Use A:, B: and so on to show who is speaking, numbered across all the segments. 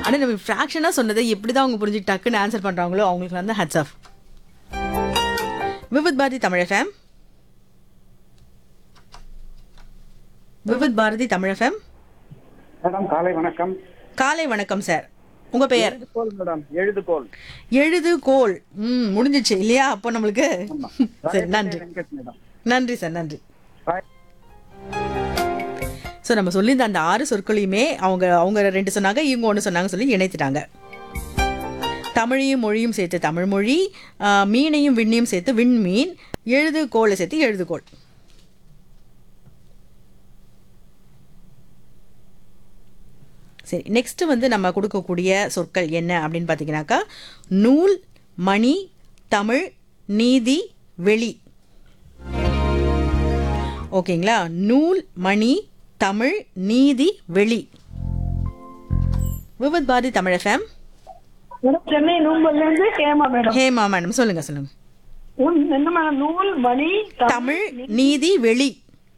A: ஆனால் நம்ம ஃப்ராக்ஷனாக சொன்னதை எப்படி தான் அவங்க புரிஞ்சு டக்குன்னு ஆன்சர் பண்ணுறாங்களோ அவங்களுக்கு வந்து hats off. Vividh Bharathi Tamil FM. Vividh Bharathi Tamil FM.
B: Madam காலை வணக்கம்.
A: காலை வணக்கம் சார். உங்க பெயர்?
B: எழுதுகோள் மேடம். எழுதுகோள்.
A: எழுதுகோள். முடிஞ்சிச்சு இல்லையா? அப்போ நம்மளுக்கு
B: ஆமா.
A: சரி, நன்றி
B: வெங்கட் மேடம்.
A: நன்றி சார், நன்றி.
B: பாய்.
A: ஸோ நம்ம சொல்லியிருந்த அந்த 6 சொற்களையுமே அவங்க 2 சொன்னாங்க, இவங்க 1 சொன்னாங்க சொல்லி இணைத்துட்டாங்க. தமிழையும் மொழியும் சேர்த்து தமிழ் மொழி, மீனையும் விண்ணையும் சேர்த்து விண்மீன், எழுதுகோளை சேர்த்து எழுதுகோள். சரி, நெக்ஸ்ட் வந்து நம்ம கொடுக்கக்கூடிய சொற்கள் என்ன அப்படின்னு பார்த்தீங்கன்னாக்கா நூல், மணி, தமிழ், நீதி, வெளி. ஓகேங்களா? நூல், மணி, தமிழ், நீதி, வெளி. விவித் பாரதி தமிழ் FM.
C: சென்னை நூம்பல்ல இருந்து ஹேமா மேடம்.
A: ஹேமா மேடம், சொல்லுங்க.
C: என்ன மேடம்? நூல், மணி,
A: தமிழ், நீதி, வெளி.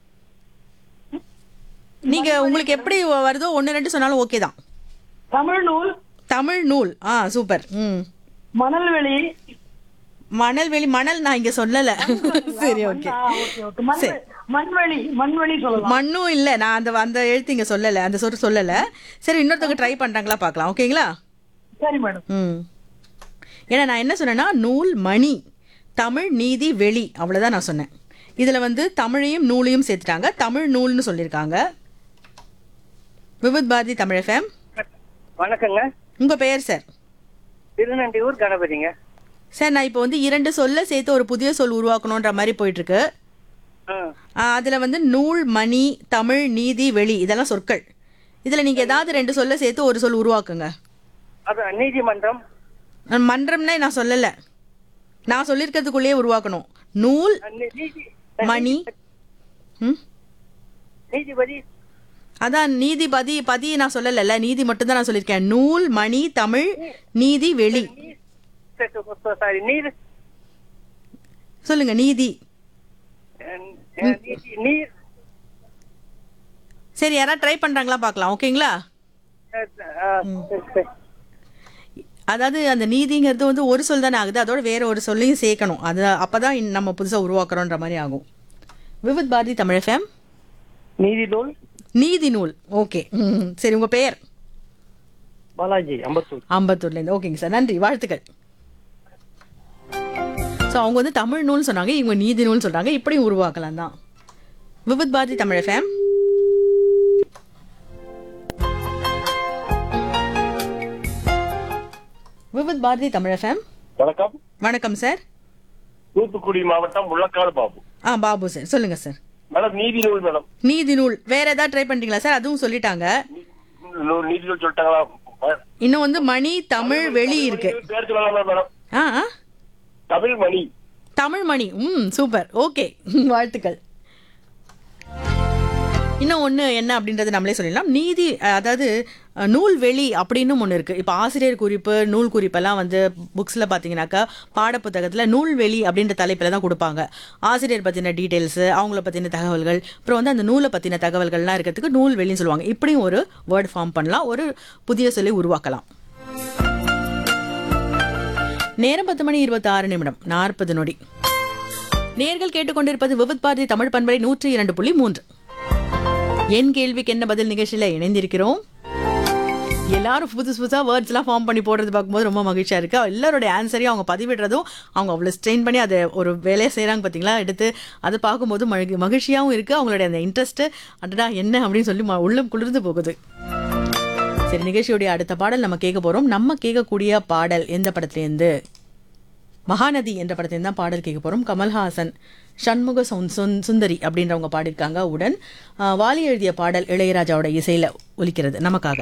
A: நீங்க உங்களுக்கு எப்படி வருதோ 1 2 சொன்னாலும் ஓகே தான்.
C: தமிழ் நூல்,
A: தமிழ் நூல். சூப்பர்.
C: மணல்வெளி,
A: மணல் வெளி. மணல் நான் இங்க சொல்லல. சரி, ஓகே.
C: மண்வெளி. மண்வெளி சொல்லலாம்.
A: மண்ணும் இல்ல, நான் அந்த எழுத்து இங்க சொல்லல, அந்த சொல் சொல்லல. சரி, இன்னொருத்தவங்க ட்ரை பண்றாங்களா பார்க்கலாம். ஓகேங்களா?
C: சரி மேடம்.
A: ஏன்னா நான் என்ன சொன்னேன்னா நூல், மணி, தமிழ், நீதி, வெளி, அவ்வளவுதான் நான் சொன்னேன். இதுல வந்து தமிழையும் நூலையும் சேர்த்துட்டாங்க, தமிழ் நூல்னு சொல்லியிருக்காங்க. விவித் பாரதி தமிழ் FM.
D: வணக்கங்க.
A: உங்க பெயர் சார்?
D: திருநண்டியூர் கணபதிங்க.
A: சார், நான் இப்போ வந்து 2 சொல்ல சேர்த்து ஒரு புதிய சொல் உருவாக்கணுன்ற மாதிரி போயிட்டு இருக்கு. அதுல வந்து நூல், மணி, தமிழ், நீதி, வெளி இதெல்லாம் சொற்கள். இதுல நீங்க ஏதாவது 2 சொல்ல சேர்த்து ஒரு சொல் உருவாக்குங்க.
D: அதான் நீதிமன்றம்.
A: மன்றம்னா நான் சொல்லல, நான் சொல்லியிருக்கிறதுக்குள்ளேயே உருவாக்கணும். நூல், மணி,
D: நீதிபதி.
A: அதான் நீதிபதி. பதி நான் சொல்லல, நீதி மட்டும் தான் நான் சொல்லியிருக்கேன். நூல், மணி, தமிழ், நீதி, வெளி.
D: சாரி, நீர்.
A: சொல்லுங்க. நீதி.
D: நீர்.
A: சரி, யாராவது ட்ரை பண்றாங்களா பார்க்கலாம். ஓகேங்களா? அதாவது அந்த நீதிங்கிறது வந்து ஒரு சொல் தானே ஆகுது, அதோட வேற ஒரு சொல்லையும் சேர்க்கணும். அது அப்பதான் நம்ம புதுசா உருவாக்குறோன்ற மாதிரி ஆகும். விவித் பாரதி தமிழ் FM.
D: நீதி நூல்.
A: நீதி நூல். ஓகே. சரி, உங்க பெயர்?
D: பாலாஜி, அம்பத்தூர்.
A: அம்பத்தூர்ல இருந்து. ஓகேங்க சார், நன்றி, வாழ்த்துக்கள். ஸோ அவங்க வந்து தமிழ் நூல் சொன்னாங்க, இவங்க நீதி நூல் சொல்றாங்க. இப்படியும் உருவாக்கலாம் தான். விவித் பாரதி தமிழ் FM. விவித் பாரதி தமிழ் FM.
E: வணக்கம்.
A: வணக்கம் சார்.
E: தூத்துக்குடி மாவட்டம் முள்ளக்காடு பாபு.
A: பாபு சார், சொல்லுங்க சார்.
E: மேடம் நீதி நூல். மேடம்
A: நீதி நூல். வேற ஏதாவது ட்ரை பண்றீங்களா சார்? அதுவும் சொல்லிட்டாங்க.
E: நீதி நூல் சொல்லிட்டாங்களா?
A: இன்னும் வந்து மணி, தமிழ், வெளி இருக்கு.
E: பேர் சொல்லலாமா மேடம்? தமிழ் மணி.
A: தமிழ் மணி. சூப்பர். ஓகே, வாழ்த்துக்கள். இன்னும் ஒன்று என்ன அப்படின்றது நம்மளே சொல்லிடலாம். நீதி, அதாவது நூல் வெளி அப்படின்னு ஒன்று இருக்குது. இப்போ ஆசிரியர் குறிப்பு, நூல் குறிப்பெல்லாம் வந்து புக்ஸில் பார்த்தீங்கன்னாக்கா பாடப்புத்தகத்தில் நூல் வெளி அப்படின்ற தலைப்பில் தான் கொடுப்பாங்க. ஆசிரியர் பற்றின டீட்டெயில்ஸு, அவங்கள பற்றின தகவல்கள், அப்புறம் வந்து அந்த நூலை பற்றின தகவல்கள்லாம் இருக்கிறதுக்கு நூல் வெளின்னு சொல்லுவாங்க. இப்படியும் ஒரு வேர்ட் ஃபார்ம் பண்ணலாம், ஒரு புதிய சொல்லி உருவாக்கலாம். நேரம் 10:26 நேர்கள் கேட்டுக்கொண்டிருப்பது விவித் பாரதி தமிழ் பண்பலை 102.3. என் கேள்விக்கு என்ன பதில் நிகழ்ச்சியில் இணைந்திருக்கிறோம். எல்லாரும் புதுசாக வேர்ட்ஸ்லாம் ஃபார்ம் பண்ணி போடுறது பார்க்கும்போது ரொம்ப மகிழ்ச்சியாக இருக்குது. எல்லாரோடைய ஆன்சரையும் அவங்க பதிவிடுறதும் அவங்க அவ்வளோ ஸ்ட்ரெயின் பண்ணி அதை ஒரு வேலையை செய்கிறாங்க பார்த்தீங்களா, எடுத்து அதை பார்க்கும்போது மகிழ்ச்சியாகவும் இருக்குது. அவங்களுடைய அந்த இன்ட்ரெஸ்ட்டு அடடா என்ன அப்படின்னு சொல்லி உள்ளம் குளிர்ந்து போகுது. சரி, நிகழ்ச்சியுடைய அடுத்த பாடல் நம்ம கேட்க போகிறோம். நம்ம கேட்கக்கூடிய பாடல் எந்த படத்துலேருந்து? மகாநதி என்ற படத்திலிருந்து தான் பாடல் கேட்க போகிறோம். கமல்ஹாசன், சண்முக சுந்தரி அப்படின்றவங்க பாடியிருக்காங்க. உடன் வாலி எழுதிய பாடல் இளையராஜாவோட இசையில் ஒலிக்கிறது நமக்காக.